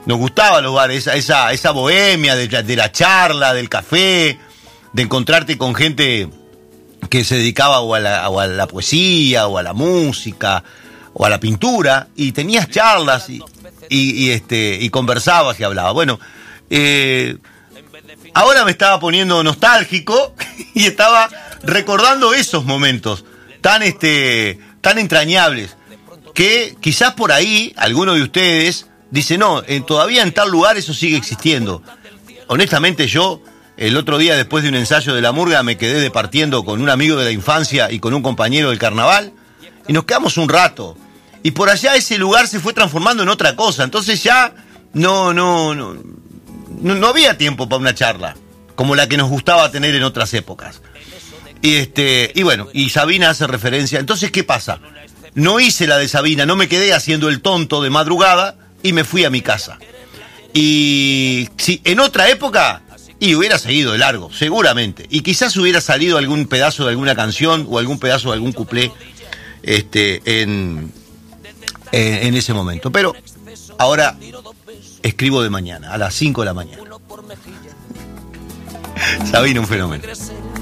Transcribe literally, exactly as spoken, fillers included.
Nos gustaban los bares, esa, esa, esa bohemia de, de la charla, del café, de encontrarte con gente que se dedicaba o a, la, o a la poesía, o a la música, o a la pintura, y tenías charlas y, y, y, este, y conversabas y hablabas. Bueno, eh, ahora me estaba poniendo nostálgico y estaba recordando esos momentos tan, este, tan entrañables, que quizás por ahí alguno de ustedes dice, no, eh, todavía en tal lugar eso sigue existiendo. Honestamente yo, el otro día después de un ensayo de La Murga, me quedé departiendo con un amigo de la infancia y con un compañero del carnaval, y nos quedamos un rato. Y por allá ese lugar se fue transformando en otra cosa, entonces ya no, no, no, no, no había tiempo para una charla, como la que nos gustaba tener en otras épocas. Y, este, y bueno, y Sabina hace referencia. Entonces, ¿qué pasa? No hice la de Sabina, no me quedé haciendo el tonto de madrugada, y me fui a mi casa. Y si en otra época, y hubiera seguido de largo, seguramente. Y quizás hubiera salido algún pedazo de alguna canción o algún pedazo de algún cuplé este, en, en, en ese momento. Pero ahora escribo de mañana, a las cinco de la mañana. Sabina, un fenómeno.